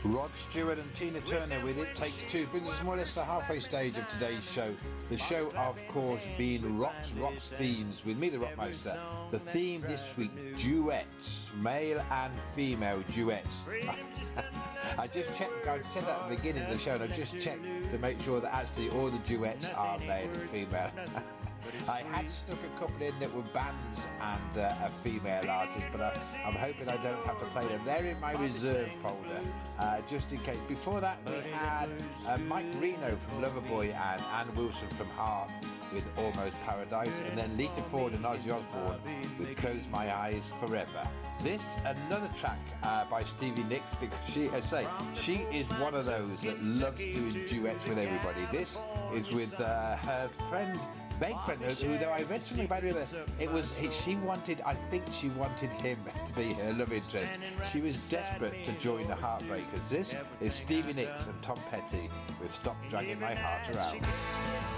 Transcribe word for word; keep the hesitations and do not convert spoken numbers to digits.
Rod Stewart and Tina Turner with It Takes Two brings us more or less to the halfway stage of today's show. The show, of course, being Rocks, Rocks Themes with me, the Rockmeister. The theme this week, duets, male and female duets. I just checked, I said that at the beginning of the show, and I just checked to make sure that actually all the duets are male and female. I had stuck a couple in that were bands and uh, a female artist, but I, I'm hoping I don't have to play them. They're in my reserve folder, uh, just in case. Before that, we had uh, Mike Reno from Loverboy and Ann Wilson from Heart with Almost Paradise, and then Lita Ford and Ozzy Osbourne with Close My Eyes Forever. This, another track uh, by Stevie Nicks, because she, I say, she is one of those that loves doing duets with everybody. This is with uh, her friend, Meg friend, who, though I read something about her, it was she wanted, I think she wanted him to be her love interest. She was desperate to join the Heartbreakers. This is Stevie Nicks and Tom Petty with Stop Dragging My Heart Around.